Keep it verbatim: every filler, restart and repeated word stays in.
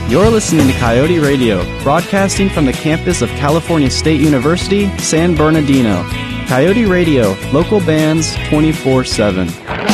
You're listening to Coyote Radio, broadcasting from the campus of California State University, San Bernardino. Coyote Radio, local bands twenty-four seven.